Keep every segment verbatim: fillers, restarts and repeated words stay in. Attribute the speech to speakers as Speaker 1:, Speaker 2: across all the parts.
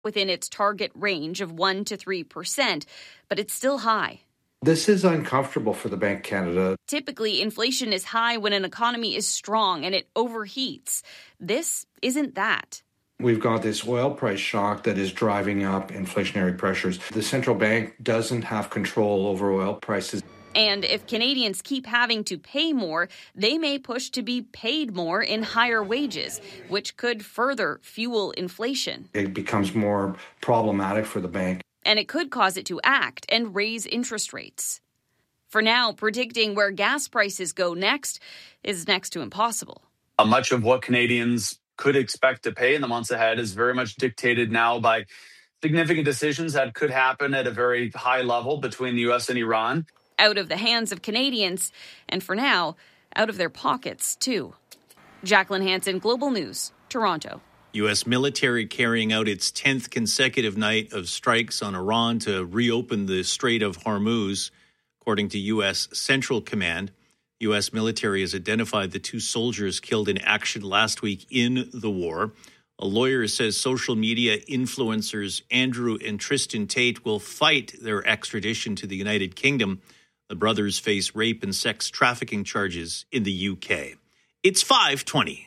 Speaker 1: within its target range of one to three percent, but it's still high.
Speaker 2: This is uncomfortable for the Bank of Canada.
Speaker 1: Typically, inflation is high when an economy is strong and it overheats. This isn't that.
Speaker 2: We've got this oil price shock that is driving up inflationary pressures. The central bank doesn't have control over oil prices.
Speaker 1: And if Canadians keep having to pay more, they may push to be paid more in higher wages, which could further fuel inflation.
Speaker 2: It becomes more problematic for the bank.
Speaker 1: And it could cause it to act and raise interest rates. For now, predicting where gas prices go next is next to impossible.
Speaker 3: Uh, much of what Canadians could expect to pay in the months ahead is very much dictated now by significant decisions that could happen at a very high level between the U S and Iran.
Speaker 1: Out of the hands of Canadians, and for now, out of their pockets, too. Jacqueline Hansen, Global News, Toronto.
Speaker 4: U S military carrying out its tenth consecutive night of strikes on Iran to reopen the Strait of Hormuz, according to U S Central Command. U S military has identified the two soldiers killed in action last week in the war. A lawyer says social media influencers Andrew and Tristan Tate will fight their extradition to the United Kingdom. The brothers face rape and sex trafficking charges in the U K. It's five twenty.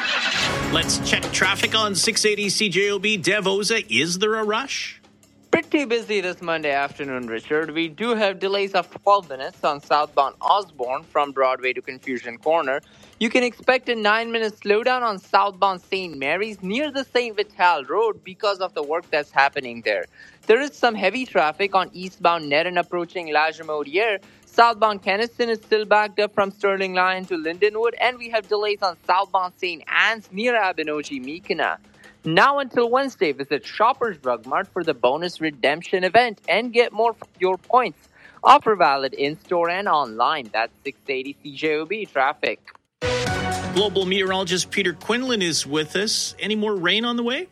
Speaker 4: Let's check traffic on six eighty C J O B. Dev Oza, is there a rush?
Speaker 5: Pretty busy this Monday afternoon, Richard. We do have delays of twelve minutes on southbound Osborne from Broadway to Confucian Corner. You can expect a nine-minute slowdown on southbound Saint Mary's near the Saint Vital Road because of the work that's happening there. There is some heavy traffic on eastbound Nerin approaching La Jamodiere. Southbound Keniston is still backed up from Sterling Line to Lindenwood, and we have delays on southbound Saint Anne's near Abinoji-Meekina. Now until Wednesday, visit Shoppers Drug Mart for the bonus redemption event and get more for your points. Offer valid in-store and online. That's six eighty C J O B traffic.
Speaker 4: Global meteorologist Peter Quinlan is with us. Any more rain on the way?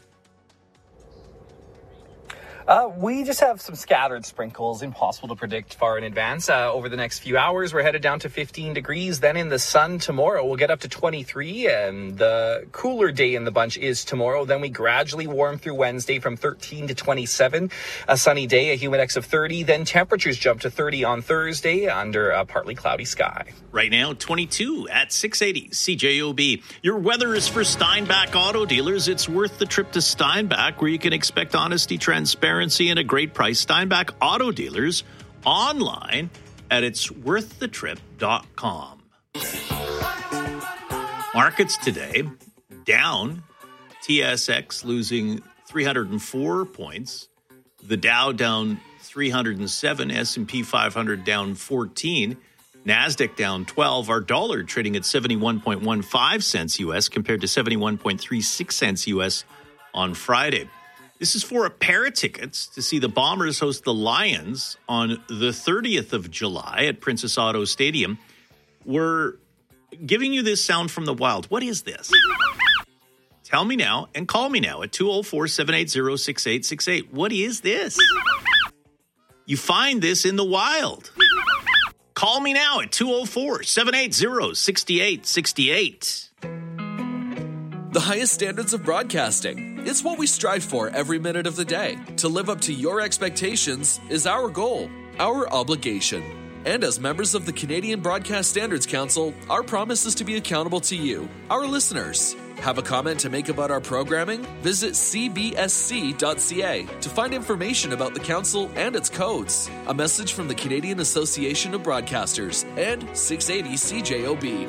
Speaker 6: Uh, we just have some scattered sprinkles, impossible to predict far in advance. Uh, over the next few hours, we're headed down to fifteen degrees. Then in the sun tomorrow, we'll get up to twenty-three. And the cooler day in the bunch is tomorrow. Then we gradually warm through Wednesday from thirteen to twenty-seven. A sunny day, a humidex of thirty. Then temperatures jump to thirty on Thursday under a partly cloudy sky.
Speaker 4: Right now, twenty-two at six eighty C J O B. Your weather is for Steinbach Auto Dealers. It's worth the trip to Steinbach, where you can expect honesty, transparency, and a great price. Steinbach Auto Dealers online at its worth the trip dot com. Markets today down. T S X losing three hundred four points. The Dow down three hundred seven. S and P five hundred down fourteen. NASDAQ down twelve. Our dollar trading at seventy-one point one five cents U S compared to seventy-one point three six cents U S on Friday. This is for a pair of tickets to see the Bombers host the Lions on the thirtieth of July at Princess Auto Stadium. We're giving you this sound from the wild. What is this? Tell me now and call me now at two oh four, seven eight zero, six eight six eight. What is this? You find this in the wild. Call me now at two oh four, seven eight zero, six eight six eight.
Speaker 7: The highest standards of broadcasting. It's what we strive for every minute of the day. To live up to your expectations is our goal, our obligation. And as members of the Canadian Broadcast Standards Council, our promise is to be accountable to you, our listeners. Have a comment to make about our programming? Visit c b s c dot c a to find information about the council and its codes. A message from the Canadian Association of Broadcasters and six eighty C J O B.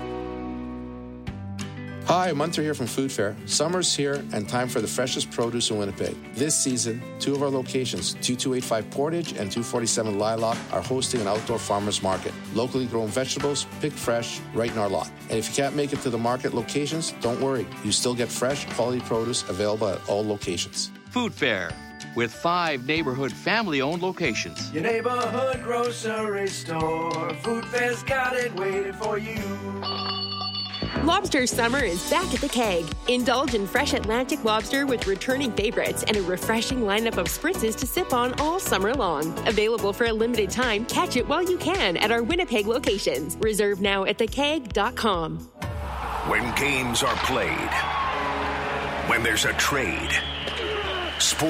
Speaker 8: Hi, Munter here from Food Fair. Summer's here and time for the freshest produce in Winnipeg. This season, two of our locations, two two eight five Portage and two forty-seven Lilac, are hosting an outdoor farmers market. Locally grown vegetables, picked fresh, right in our lot. And if you can't make it to the market locations, don't worry. You still get fresh, quality produce available at all locations.
Speaker 9: Food Fair, with five neighborhood family-owned locations.
Speaker 10: Your neighborhood grocery store. Food Fair's got it waiting for you.
Speaker 11: Lobster summer is back at the Keg. Indulge in fresh Atlantic lobster with returning favorites and a refreshing lineup of spritzes to sip on all summer long. Available for a limited time, catch it while you can at our Winnipeg locations. Reserve now at the keg dot com.
Speaker 12: When games are played, when there's a trade, Sports